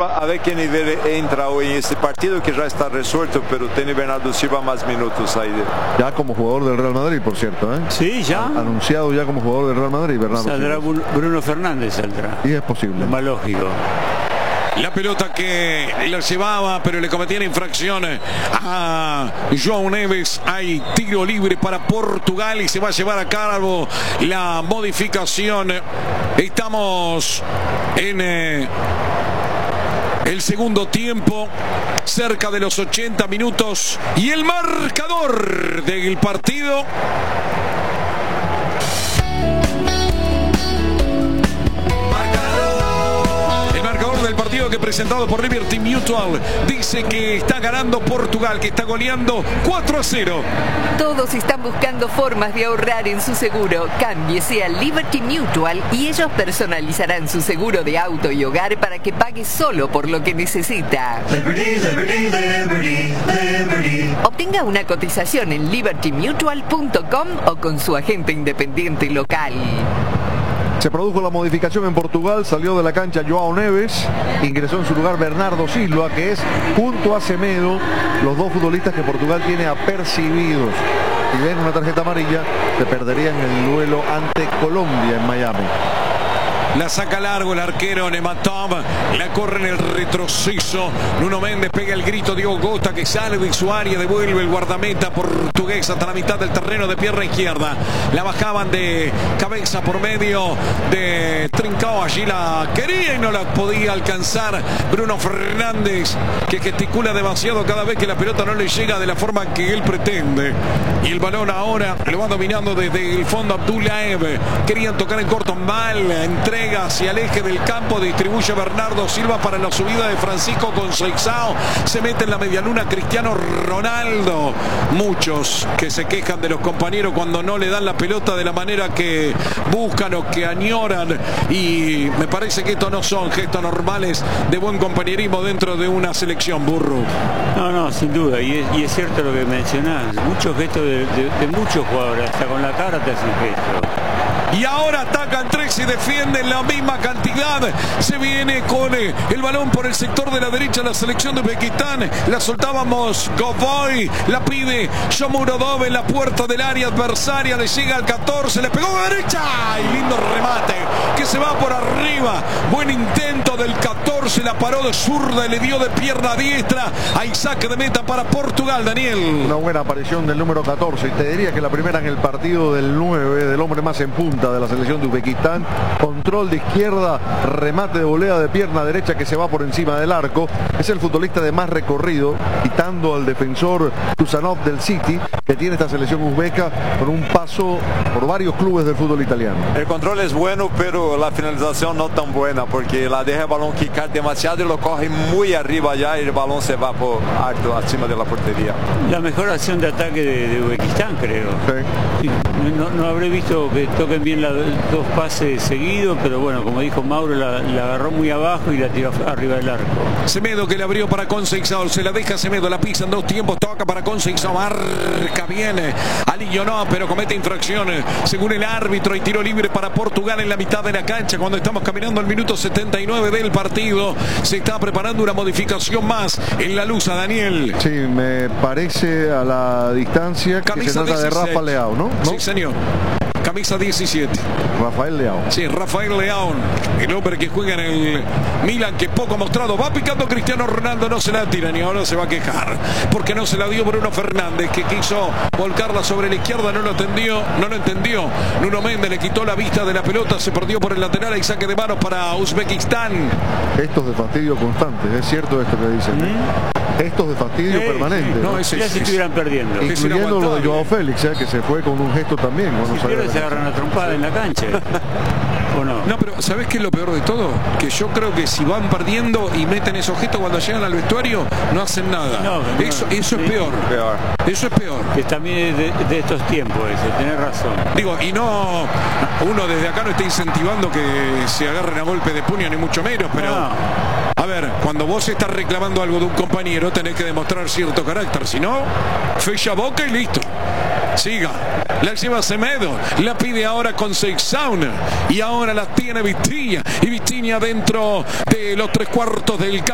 Silva, a ver qué nivel entra hoy en este partido que ya está resuelto, pero tiene Bernardo Silva más minutos ahí. Ya como jugador del Real Madrid, por cierto, ¿eh? Sí, ya. Anunciado ya como jugador del Real Madrid, Bernardo Saldrá Silva. Bruno Fernández, saldrá. Y es posible. Lo más lógico. La pelota que la llevaba, pero le cometían infracción a João Neves. Hay tiro libre para Portugal y se va a llevar a cabo la modificación. Estamos en el segundo tiempo, cerca de los 80 minutos. Y el marcador del partido. Del partido que presentado por Liberty Mutual dice que está ganando Portugal, que está goleando 4-0. Todos están buscando formas de ahorrar en su seguro. Cámbiese a Liberty Mutual y ellos personalizarán su seguro de auto y hogar para que pague solo por lo que necesita. Liberty, Liberty, Liberty, Liberty. Obtenga una cotización en libertymutual.com o con su agente independiente local. Se produjo la modificación en Portugal, salió de la cancha João Neves, ingresó en su lugar Bernardo Silva, que es junto a Semedo los dos futbolistas que Portugal tiene apercibidos. Si ven una tarjeta amarilla, se perderían el duelo ante Colombia en Miami. La saca largo el arquero Nematov, la corre en el retroceso. Nuno Méndez pega el grito, Diogo Costa que sale de su área, devuelve el guardameta portugués hasta la mitad del terreno de pierna izquierda. La bajaban de cabeza por medio de Trincao, allí la quería y no la podía alcanzar Bruno Fernández, que gesticula demasiado cada vez que la pelota no le llega de la forma que él pretende. Y el balón ahora lo va dominando desde el fondo Abdullaev. Querían tocar en corto, mal, entrega hacia el eje del campo, distribuye Bernardo Silva para la subida de Francisco Conceição, se mete en la medialuna Cristiano Ronaldo. Muchos que se quejan de los compañeros cuando no le dan la pelota de la manera que buscan o que añoran, y me parece que estos no son gestos normales de buen compañerismo dentro de una selección, Burro. No, sin duda, y es cierto lo que mencionás, muchos gestos de muchos jugadores, hasta con la cara te hacen gestos. Y ahora atacan tres y defienden la misma cantidad. Se viene con el balón por el sector de la derecha la selección de Uzbekistán. La soltábamos Govoy, la pide Shomurodov en la puerta del área adversaria. Le llega al 14, le pegó a derecha. Y lindo remate que se va por arriba. Buen intento del 14, la paró de zurda y le dio de pierna diestra. Hay saque de meta para Portugal, Daniel. Una buena aparición del número 14. Y te diría que la primera en el partido del 9, del hombre más en punta de la selección de Uzbekistán. Control de izquierda, remate de volea de pierna derecha que se va por encima del arco. Es el futbolista de más recorrido, quitando al defensor Tuzanov del City, que tiene esta selección uzbeca con un paso por varios clubes del fútbol italiano. El control es bueno, pero la finalización no tan buena, porque la deja el balón quicar demasiado y lo coge muy arriba ya y el balón se va por alto, encima de la portería. La mejor acción de ataque de Uzbekistán, creo. Sí. No habré visto que toquen bien dos pases seguidos, pero bueno, como dijo Mauro, la agarró muy abajo y la tiró arriba del arco. Semedo que le abrió para Conceição, se la deja Semedo, la pisa en dos tiempos, toca para Conceição, marca bien, Alillo no, pero comete infracciones según el árbitro, y tiro libre para Portugal en la mitad de la cancha cuando estamos caminando al minuto 79 del partido. Se está preparando una modificación más en la Lusa, Daniel. Sí, me parece a la distancia que Camisa se trata 16. de Rafa Leao, ¿no? Sí, señor. Camisa 17. Rafael Leao. Sí, Rafael Leao, el hombre que juega en el Milan, que poco ha mostrado. Va picando Cristiano Ronaldo, no se la tiran y ahora se va a quejar porque no se la dio Bruno Fernández, que quiso volcarla sobre la izquierda, no lo entendió. Nuno Méndez le quitó la vista de la pelota, se perdió por el lateral y saque de manos para Uzbekistán. Estos de fastidio constantes, es cierto esto que dicen. Estos de fastidio permanente. No, eso ya se estuvieran perdiendo. Incluyendo lo de Joao Félix, que se fue con un gesto también. Si pierden se agarran a trompada en la cancha. ¿O no? No, pero ¿sabés qué es lo peor de todo? Que yo creo que si van perdiendo y meten esos gestos cuando llegan al vestuario, no hacen nada. Eso es peor. Eso es peor. Que también de estos tiempos ese, tenés razón. Digo, y no, uno desde acá no está incentivando que se agarren a golpe de puño, ni mucho menos, pero... A ver, cuando vos estás reclamando algo de un compañero, tenés que demostrar cierto carácter. Si no, fecha boca y listo. Siga. La lleva Semedo. La pide ahora Conceição. Y ahora la tiene Vitinha. Y Vitinha dentro de los 3/4 del campo.